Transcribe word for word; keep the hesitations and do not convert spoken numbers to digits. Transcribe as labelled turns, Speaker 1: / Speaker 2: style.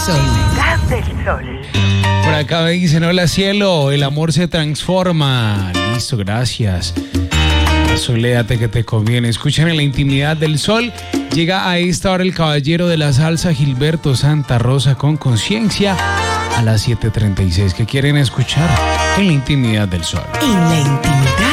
Speaker 1: sol.
Speaker 2: del sol.
Speaker 3: Por acá me dicen, hola cielo, el amor se transforma. Listo, gracias. Soléate que te conviene. Escuchen en la intimidad del sol. Llega a esta hora el caballero de la salsa, Gilberto Santa Rosa, con conciencia a las siete treinta y seis. ¿Qué quieren escuchar? En la intimidad del sol.
Speaker 1: En la intimidad